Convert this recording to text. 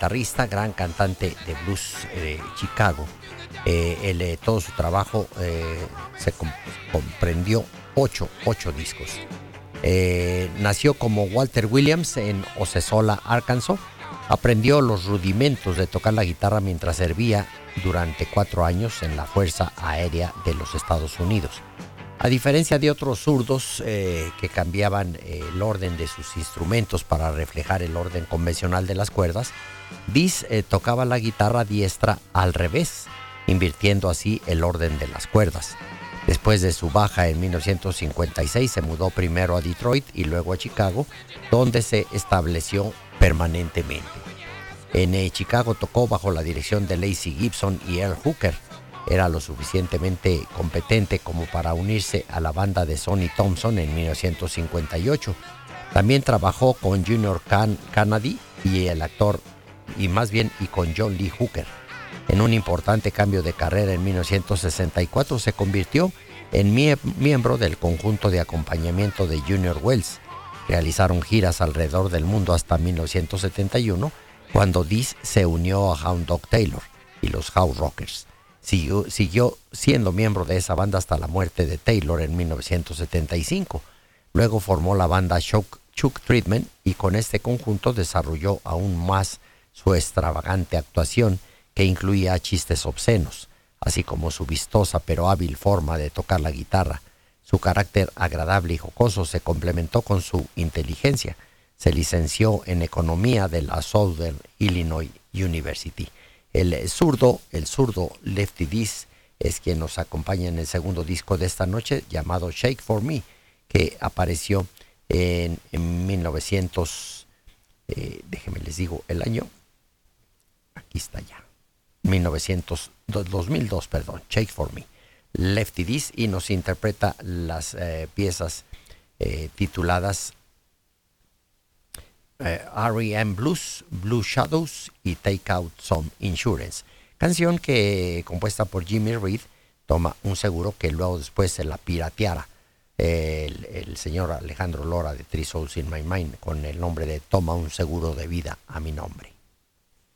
guitarrista, gran cantante de blues de Chicago. Todo su trabajo comprendió ocho discos. Nació como Walter Williams en Osceola, Arkansas. Aprendió los rudimentos de tocar la guitarra mientras servía durante 4 años en la Fuerza Aérea de los Estados Unidos. A diferencia de otros zurdos que cambiaban el orden de sus instrumentos para reflejar el orden convencional de las cuerdas, Dees tocaba la guitarra diestra al revés, invirtiendo así el orden de las cuerdas. Después de su baja en 1956 se mudó primero a Detroit y luego a Chicago, donde se estableció permanentemente. En Chicago tocó bajo la dirección de Lazy Gibson y Earl Hooker. Era lo suficientemente competente como para unirse a la banda de Sonny Thompson en 1958. También trabajó con Junior Kennedy y el actor, y con John Lee Hooker. En un importante cambio de carrera en 1964 se convirtió en miembro del conjunto de acompañamiento de Junior Wells. Realizaron giras alrededor del mundo hasta 1971, cuando Dees se unió a Hound Dog Taylor y los House Rockers. Siguió siendo miembro de esa banda hasta la muerte de Taylor en 1975. Luego formó la banda Chuck Treatment y con este conjunto desarrolló aún más su extravagante actuación, que incluía chistes obscenos, así como su vistosa pero hábil forma de tocar la guitarra. Su carácter agradable y jocoso se complementó con su inteligencia. Se licenció en economía de la Southern Illinois University. El zurdo Lefty Dees es quien nos acompaña en el segundo disco de esta noche, llamado Shake For Me, que apareció en 1900, déjenme les digo el año, aquí está ya, 2002, Shake For Me, Lefty Dees, y nos interpreta las piezas tituladas R.E.M. Blues, Blue Shadows y Take Out Some Insurance, canción que, compuesta por Jimmy Reed, toma un seguro que luego después se la pirateara el señor Alejandro Lora de Three Souls in My Mind con el nombre de Toma un seguro de vida a mi nombre.